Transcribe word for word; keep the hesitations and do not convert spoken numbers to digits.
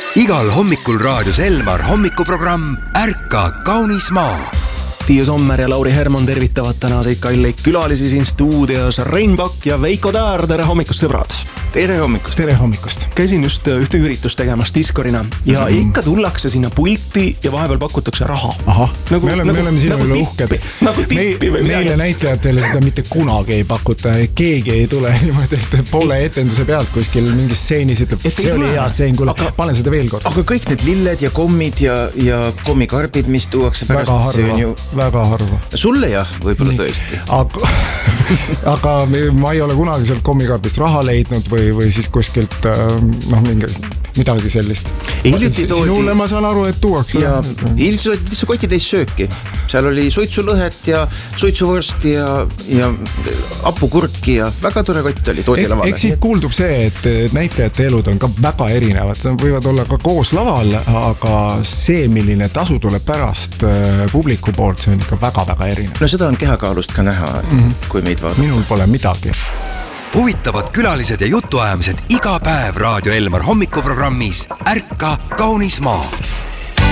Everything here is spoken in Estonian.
Igal hommikul raadios Elmar hommikuprogramm Ärka kaunis maa. Tiia Sommer ja Lauri Herman tervitavad tänaseid kalleid külalisi siin stuudios. Rein Pakk ja Veiko Taar, tere hommikust sõbrad. Tere hommikust. Tere hommikust. Käisin just ühte üritust tegemas Discorina ja mm-hmm. ikka tullakse sinna pulti ja vahepeal pakutakse raha. Aha, nagu, me oleme, nagu, me oleme siin nagu üle tippi, uhked. Nagu tippi või Meile näitlejatele seda mitte kunagi ei pakuta. Keegi ei tule niimoodi, et poole etenduse pealt kuskil mingis stseenis ütleb, et see oli hea stseen, kuule, panen seda veel kord. Aga kõik need lilled ja kommid ja, ja kommikarbid, mis tuuakse pärast, väga harva, ju... väga harva. Sulle jah, võib-olla nii. Tõesti. Aga, aga ma ei ole kunagi sealt kommikarbist raha leidnud või, või siis kuskilt noh, mingi, midagi sellist. Hiljuti toodi... Sinule ma saan aru, et tuuakse. Ja hiljuti toodi lihtsa kotitäis sööki. Seal oli suitsulõhet ja suitsuvõrsti ja, ja apukurki ja väga tore kott oli toodi lavale. Eks siit kuuldub see, et näitlejate elud on ka väga erinevad. Võivad olla ka koos laval, aga see, milline tasu tuleb pärast publiku poolt, see on ikka väga-väga erinev. No seda on kehakaalust ka näha, mm-hmm. kui meid vaadata. Minul pole midagi. Huvitavad külalised ja jutuajamised iga päev Raadio Elmar hommikuprogrammis Ärka kaunis maa.